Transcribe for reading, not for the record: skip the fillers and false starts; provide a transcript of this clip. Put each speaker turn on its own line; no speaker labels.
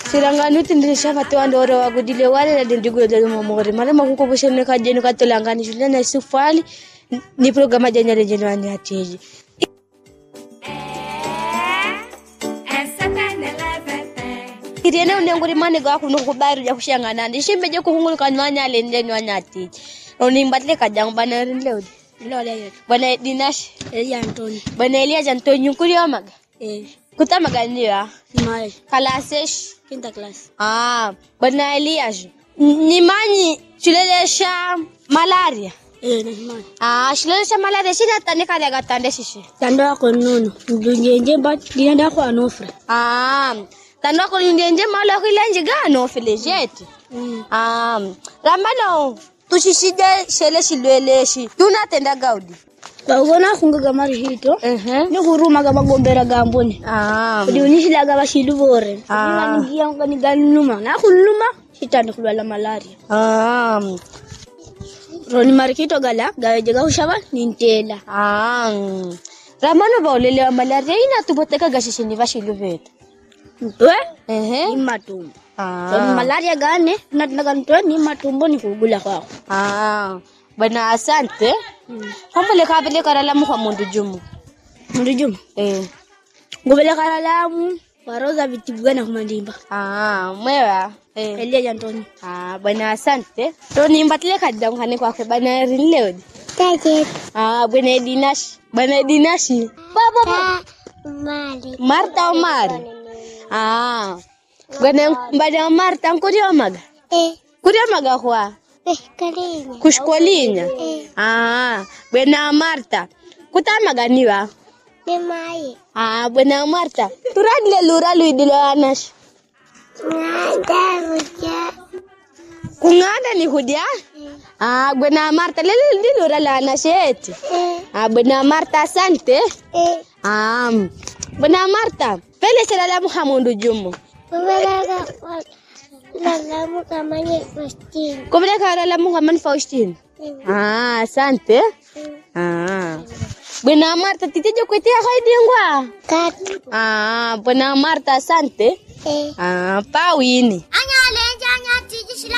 Sirangani tindisha fatu andoro wagudile wale na dindigo de momori. Mara makukubusha nika jenu katolangani shule na sufali ni programa janya rejeno wani hatiji. Kiriene unenguri mane gwa kuno kubaru ya kushangana. Ndishimbe je kuhungulu kanwanya lenjeni wani hatiji. Onimbatle kajang bana rinleudi. Bana Dinash
Elia Antoni.
Bana Elia Antoni nyukuri omaga. Kuta maganiwa.
Mai.
Kalasesh.
Quinta classe.
Bana Elias. Nimani chulelesha malaria.
Nimani.
Chulelesha malaria sina tanika daga tande shishi.
Tando ko nono. Ndunjenje ba dinda ko anofre.
Tando ko ndunjenje malo ko lenje ga anofre jeti. Ramano tushishide shele shilweleshi. Tunatenda gaudi.
Bagona kunga mari hito. Ni huruma ga magombera gamboni. Kudi unishila ga bashidu bore. Ni ngia ngani ganuma. Na kuluma hitani kulala malaria. Roni marikito gala gaweje ga ushaba nintela.
Ramano ba ulele wa malaria ina tuboteka gashishini bashilu vetu.
Ni matumbo. Malaria gane natnaganto ni matumbo ni kugula kwako.
Bana asante. Hamule kabele karalamu kwa mundu jumu.
Mundu jumu? Ngobele karalamu waroza vitibugana kumandimba.
Mwewa?
Elia Antoni.
Bana asante. Toni mbatile kadam kane kwake bana rinleodi.
Taje.
Bana Dinash. Bana Dinashi. Baba.
Mali.
Marta Omar. Bana Marta nkuri omaga. Kuri omaga kwa? Kushkolinya. Bena Marta. Kutamaganiwa.
Nemai.
Bena Marta. Turadile lura luidilo anash. Kungada ni hudia? Bena Marta lele lura la anasheti. Bena Marta asante. Bena Marta. Pele sela Muhammadu Jumu.
Lalamu kamanya Faustin.
Kumule lalamu kaman Faustin. Asante. Bena Marta titejo kwete haidingwa.
Katu.
Bena Marta asante. Pawini.
Anya lenja anya tiji